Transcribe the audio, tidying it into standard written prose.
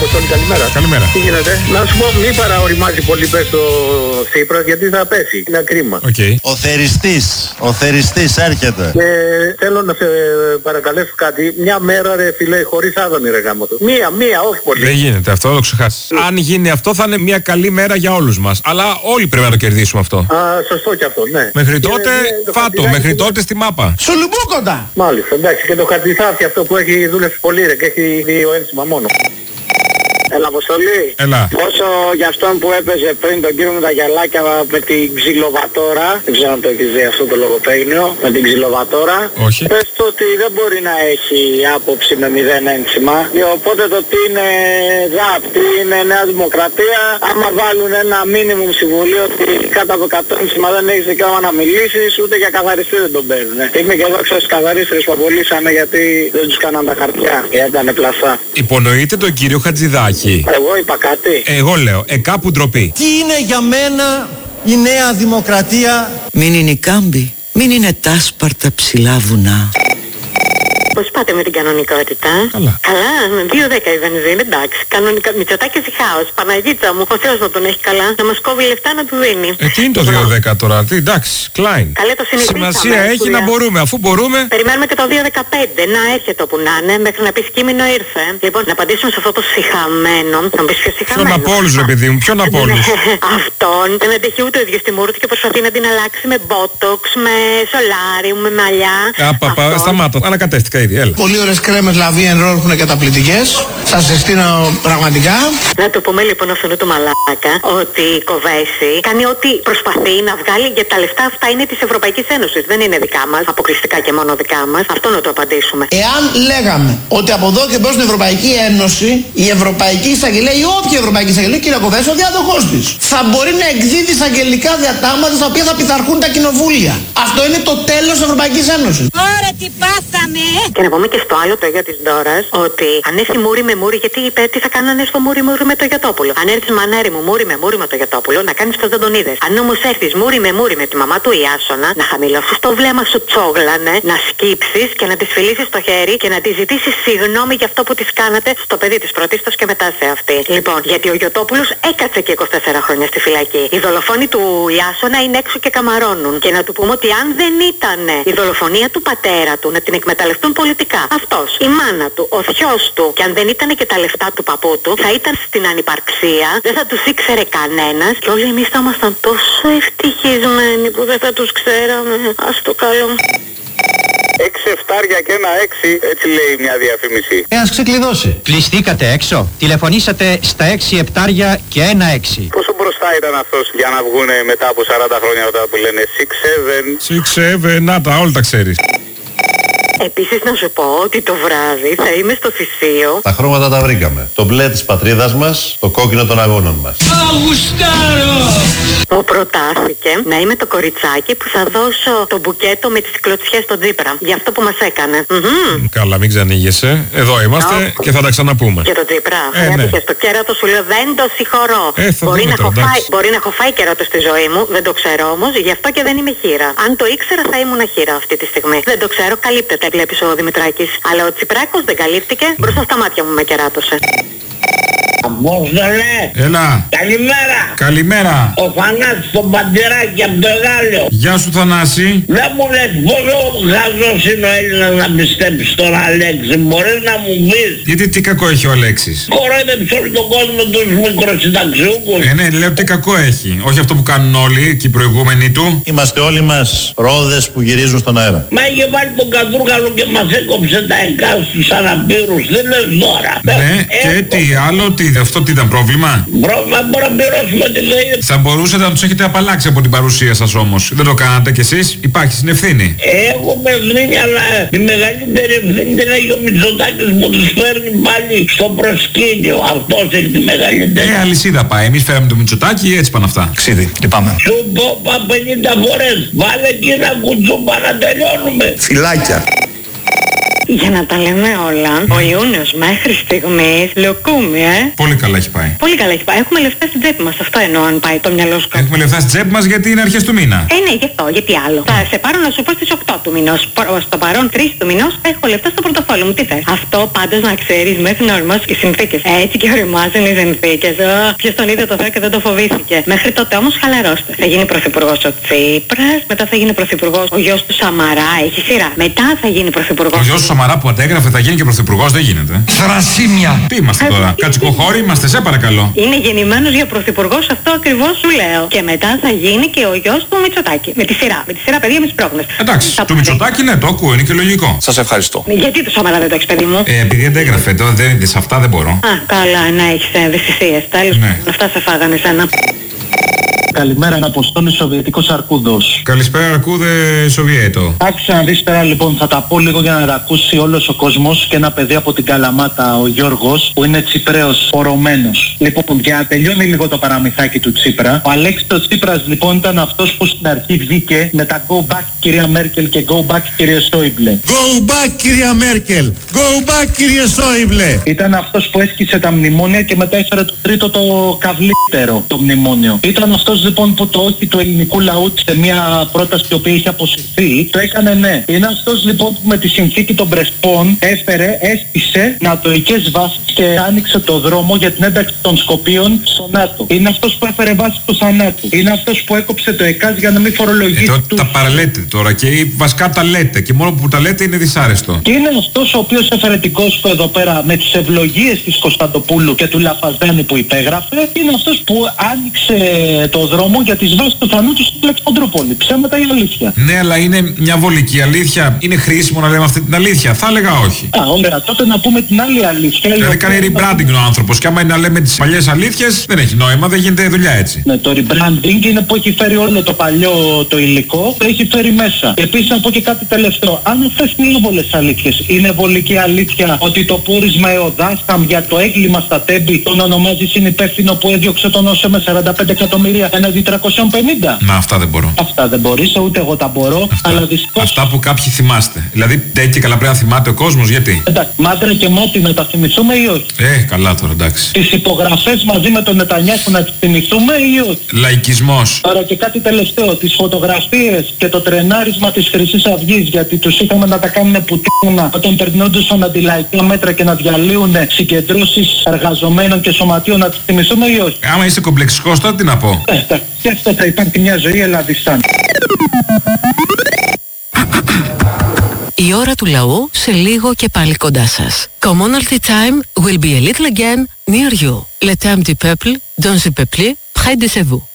Αποστόλη, καλημέρα. Καλημέρα. Τι γίνεται? Να σου πω, μην παραοριμάζει πολύ πες το Τσίπρας, γιατί θα πέσει. Είναι κρίμα. Okay. Ο θεριστής έρχεται. Και θέλω να σε παρακαλέσω κάτι. Μια μέρα, ρε φίλε, χωρίς άδωνη, ρε γάμο του. Μία, όχι πολύ. Δεν γίνεται αυτό, το ξεχάσεις. Αν γίνει αυτό, θα είναι μια καλή μέρα για όλους μας. Αλλά όλοι πρέπει να το κερδίσουμε αυτό. Α, σωστό κι αυτό, ναι. Μέχρι τότε, φάτο, μέχρι τότε στη μάπα. Σουλουμπούκοντα! Μάλιστα, εντάξει. Και το χαρτιθάφι αυτό που έχει δούλευσει πολύ, ρε, και έχει δύο ένσημα μόνο. Έλα, Αποστολή. Έλα. Όσο για αυτόν που έπαιζε πριν τον κύριο με τα γυαλάκια με την ξυλοβατόρα, δεν ξέρω αν το έχεις δει αυτό το λογοπαίγνιο, με την ξυλοβατόρα. Όχι. Πες του ότι δεν μπορεί να έχει άποψη με 0 ένσημα. Οπότε το τι είναι ΔΑΠ, τι είναι Νέα Δημοκρατία, άμα βάλουν ένα μίνιμουμ συμβουλίο ότι κάτω από 100 ένσημα δεν έχεις δικαίωμα να μιλήσεις, ούτε για καθαριστή δεν τον παίρνουν. Είμαι και εδώ ξέρεις καθαρίστρες που απολύσανε γιατί δεν τους κάναν τα χαρτιά, γιατί ήταν πλαστά. Υπονοείται τον κύριο Χατζηδάκη. Εγώ είπα κάτι. Εγώ λέω, κάπου ντροπή. Τι είναι για μένα η Νέα Δημοκρατία? Μην είναι η Κάμπη, μην είναι τα άσπαρτα ψηλά βουνά. Πώς πάτε με την κανονικότητα? Καλά. Καλά, με 2,10 η βενζίνη, εντάξει. Κανονικά, Μητσοτάκης ή χάος. Παναγίτσα μου, ο Θεός να τον έχει καλά. Να μας κόβει λεφτά να του δίνει. Τι είναι το 2,10 τώρα, τι, εντάξει, Klein. Καλέ, το συνηθίσαμε. Σημασία έχει να μπορούμε, αφού μπορούμε. Περιμένουμε και το 2,15 να έρχεται όπου να είναι, μέχρι να πει σκήμινο ήρθε. Λοιπόν, να απαντήσουμε σε αυτό το σιχαμένο. Να μου πεις ποιο σιχαμένο. Ποιον από όλους, ρε παιδί μου, ποιον από όλους. Αυτόν δεν αντέχει ούτε ο ίδιος τη μούρη και προσπαθεί να την αλλάξει με μπότοξ, με σολάριου, με μαλλιά. Σταμάτα, ανακατεύτηκα ήδη, έλα. Πολύ ωραίες κρέμες Λαβίεν Ρόλ που είναι καταπληκτικές. Σας συστήνω πραγματικά. Να το πούμε λοιπόν αυτόν του μαλάκα ότι η Κοβέση κάνει ό,τι προσπαθεί να βγάλει, γιατί τα λεφτά αυτά είναι της Ευρωπαϊκής Ένωσης. Δεν είναι δικά μας, αποκλειστικά και μόνο δικά μας. Αυτό να το απαντήσουμε. Εάν λέγαμε ότι από εδώ και μπρος στην Ευρωπαϊκή Ένωση, η Ευρωπαϊκή Εισαγγελέα ή όποια Ευρωπαϊκή Εισαγγελέα, κύριε Κοβέση, ο διάδοχός της, θα μπορεί να εκδίδει εισαγγελικά διατάγματα στα οποία θα πειθαρχούν τα κοινοβούλια. Αυτό είναι το τέλος της Ευρωπαϊκής Ένωσης. Ωραία, τι πάθαμε! Και να πούμε και στο άλλο το γιο της Ντόρας ότι αν έρθει μούρι με μούρι, γιατί είπε τι θα κάνανε στο μούρι με το Γιωτόπουλο. Αν έρθεις μανάρι μου μούρι με το Γιωτόπουλο, να κάνεις πως δεν τον είδες. Αν όμως έρθεις μούρι με τη μαμά του Ιάσονα, να χαμηλώσεις το βλέμμα σου τσόγλανε, να σκύψεις και να της φιλήσεις το χέρι και να της ζητήσεις συγγνώμη για αυτό που της κάνατε στο παιδί της πρωτίστως και μετά σε αυτή. Λοιπόν, γιατί ο Γιωτόπουλος έκατσε και 24 χρόνια στη φυλακή. Οι δολοφόνοι του Ιάσονα είναι έξω και καμαρώνουν. Και να του πούμε ότι αν δεν ήταν η δολοφονία του πατέρα του να την εκμεταλλευτούν πολιτικά, αυτός, η μάνα του, ο θειός του, και αν δεν ήταν και τα λεφτά του παππού του, θα ήταν στην ανυπαρξία, δεν θα τους ήξερε κανένας και όλοι εμείς θα ήμασταν τόσο ευτυχισμένοι που δεν θα τους ξέραμε. Ας το καλό. 6 εφτάρια και ένα 6, έτσι λέει μια διαφήμιση. Ας ξεκλειδώσει. Πληστήκατε έξω. Τηλεφωνήσατε στα 6 εφτάρια και ένα 6. Πόσο μπροστά ήταν αυτός για να βγούνε μετά από 40 χρόνια όταν που λένε 6-7? 6-7, να τα, όλα τα ξέρεις. Επίσης να σου πω ότι το βράδυ θα είμαι στο Θησίο. Τα χρώματα τα βρήκαμε. Το μπλε της πατρίδας μας, το κόκκινο των αγώνων μας. Μου προτάθηκε να είμαι το κοριτσάκι που θα δώσω το μπουκέτο με τις κλωτσιές στον Τσίπρα. Για αυτό που μας έκανε. Καλά, μην ξανήγεσαι. Εδώ είμαστε και θα τα ξαναπούμε. Για τον Τσίπρα. Ναι. Στο κέρατο σου λέω δεν το συγχωρώ. Μπορεί να έχω φάει κέρατο στη ζωή μου, δεν το ξέρω όμως, γι' αυτό και δεν είμαι χήρα. Αν το ήξερα θα ήμουν χήρα αυτή τη στιγμή. Δεν το ξέρω, καλύπτεται, βλέπεις ο Δημητράκης. Αλλά ο Τσιπράκος δεν καλύπτηκε, μπροστά στα μάτια μου με κεράτωσε. Απόστολε! Έλα! Καλημέρα! Καλημέρα! Ο Θανάσης τον Παντηράκη από το Γάλλιο. Γεια σου Θανάση! Δεν μου λες πόσο γαζός είναι ο Έλληνας να πιστέψεις τον Αλέξη, μπορείς να μου πεις? Γιατί τι κακό έχει ο Αλέξης? Κορόιδεψε όλο τον κόσμο τους μικροσυνταξιούχους. Ναι, λέω τι κακό έχει. Όχι αυτό που κάνουν όλοι και οι προηγούμενοι του. Είμαστε όλοι μας ρόδες που γυρίζουν στον αέρα. Μα είχε βάλει τον Κατρούγαλο και μας έκοψε τα ΕΚΑ στους αναπήρους, δεν λες τώρα. Ναι, και τι άλλο, αυτό τι ήταν πρόβλημα? Πρόβλημα μπορεί να πληρώσουμε τη ΔΕΗ. Θα μπορούσατε να τους έχετε απαλλάξει από την παρουσία σας όμως. Δεν το κάνατε κι εσείς, υπάρχει συνευθύνη. Έχουμε ευθύνη, αλλά η μεγαλύτερη ευθύνη την έχει ο Μητσοτάκης που τους φέρνει πάλι στο προσκήνιο. Αυτός έχει τη μεγαλύτερη. Αλυσίδα πάει. Εμείς φέραμε το Μητσοτάκη, έτσι πάνε αυτά. Ξίδι, λυπάμαι. Σου πω 50 φορές, βάλε εκεί ένα κουτσούπα να τελειώνουμε. Φυλάκια. Για να τα λέμε όλα, ο Ιούνιος μέχρι στιγμής λοκούμι, Πολύ καλά έχει πάει. Πολύ καλά έχει πάει. Έχουμε λεφτά στην τσέπη μας. Αυτό εννοώ, αν πάει το μυαλό σου. Έχουμε λεφτά στην τσέπη μας γιατί είναι αρχές του μήνα. Ναι, γι' αυτό, γιατί άλλο. Θα σε πάρω να σου πω στις 8 του μηνός. Στο παρόν 3 του μηνός έχω λεφτά στο πορτοφόλι μου. Τι θες? Αυτό πάντως να ξέρεις μέχρι να οριμάσουν οι συνθήκες. Έτσι και οριμάζουν οι συνθήκες. Ποιος τον είδε το Θεό και δεν το φοβήθηκε. Μέχρι τότε όμως χαλαρώστε. Θα γίνει πρωθυπουργός ο Τσίπρας, μετά θα γίνει πρωθυπουργός ο γιος του Σαμαρά. Έχει σειρά. Μετά θα γίνει πρωθυπουργός. Ο γιος του Σαμαρά που αντέγραφε θα γίνει και πρωθυπουργός, δεν γίνεται. Θρασίμια! Τι είμαστε τώρα, κατσικοχώροι είμαστε, σε παρακαλώ. Είναι γεννημένος για πρωθυπουργός, αυτό ακριβώς σου λέω. Και μετά θα γίνει και ο γιος του Μητσοτάκη. Με τη σειρά, παιδιά με τις πρόχνες. Εντάξει, του Μητσοτάκη ναι, το ακούω, είναι και λογικό. Σας ευχαριστώ. Γιατί το Σαμαρά δεν το έχεις, παιδί μου? Επειδή αντέγραφε, σε αυτά δεν μπορώ. Α, καλά, να έχεις ευαισθησίες. Τέλος, αυτά σε φάγανε σένα. Καλημέρα, Αποστόλη Σοβιετικός Αρκούδος. Καλησπέρα, Αρκούδε Σοβιέτο. Άκουσα να δεις τώρα, λοιπόν, θα τα πω λίγο για να τα ακούσει όλος ο κόσμος και ένα παιδί από την Καλαμάτα, ο Γιώργος, που είναι Τσιπραίος, πορωμένος. Λοιπόν, για να τελειώνει λίγο το παραμυθάκι του Τσίπρα, ο Αλέξης ο Τσίπρας, λοιπόν, ήταν αυτός που στην αρχή βγήκε με τα go back κυρία Μέρκελ και go back κύριε Σόιμπλε. Go back κυρία Μέρκελ! Go back κύριε Σόιμπλε! Ήταν αυτός που έσκησε τα μνημόνια και μετά έφερε το τρίτο το καβλύτερο, το μνημόνιο. Ήταν αυτός λοιπόν που το όχι του ελληνικού λαού σε μια πρόταση η οποία είχε αποσυρθεί, το έκανε ναι. Είναι αυτός λοιπόν που με τη συνθήκη των Πρεσπών έστησε νατοικές βάσεις και άνοιξε το δρόμο για την ένταξη των Σκοπίων στο ΝΑΤΟ. Είναι αυτός που έφερε βάσεις του θανάτου. Είναι αυτός που έκοψε το ΕΚΑΣ για να μην φορολογήσει τα παραλέτε τώρα και βασικά τα λέτε και μόνο που τα λέτε είναι δυσάρεστο. Και είναι αυτός ο οποίος έφερε την Κόσφο εδώ πέρα με τις ευλογίες της Κωνσταντοπούλου και του Λαφαζάνη που υπέγραφε. Είναι αυτός που άνοιξε το δρόμο για τις βάσεις του θανάτου στην Αλεξανδρούπολη. Ψέματα ή αλήθεια? Ναι, αλλά είναι μια βολική αλήθεια. Είναι χρήσιμο να λέμε αυτή την αλήθεια? Θα έλεγα όχι. Α, ωραία. Τότε να πούμε την άλλη αλήθεια. Δηλαδή κάνει rebranding ο άνθρωπος. Και άμα είναι να λέμε τις παλιές αλήθειες, δεν έχει νόημα, δεν γίνεται δουλειά έτσι. Ναι, το rebranding είναι που έχει φέρει όλο το παλιό το υλικό, το έχει φέρει μέσα. Επίσης να πω και κάτι τελευταίο. Αν αυτές είναι άβολες αλήθειες, είναι βολική αλήθεια ότι το πόρισμα Εοδάσχαμ για το έγκλημα στα Τέμπη τον ονομάζει συνυπεύθυνο που έδιωξε τον Όσε με 45 εκατομμύρια έναντι 350? Να, αυτά δεν μπορώ. Αυτά δεν μπορείς, ούτε εγώ τα μπορώ. Αλλά δυστυχώς. Αυτά που κάποιοι θυμάστε. Δηλαδή τέτοια καλά πρέπει να θυμάται ο κόσμος, γιατί? Εντάξει, Μάντρε και Μότι να τα θυμηθούμε ή όχι? Καλά τώρα, εντάξει. Τις υπογραφές μαζί με τον Νετανιάχου να τις θυμηθούμε ή όχι? Λαϊκισμός. Άρα και κάτι τελευταίο, τις φωτογραφίες και το τρενάρισμα της Χρυσής Αυγής, γιατί τους είχαμε να τα κάνουν πουτίνα όταν περνόντουσαν αντιλαϊκά μέτρα και να διαλύουν συγκεντρώσεις εργαζομένων και σωματείων, να τις θυμηθούμε ή όχι? Άμα είσαι κομπλεξικός τότε τι να πω? Και αυτό θα υπάρχει μια ζωή ελλαδιστάν. Η ώρα του λαού σε λίγο και πάλι κοντά σας. Commonalty time will be a little again near you. Le temps du peuple, dans le peuple, près de vous.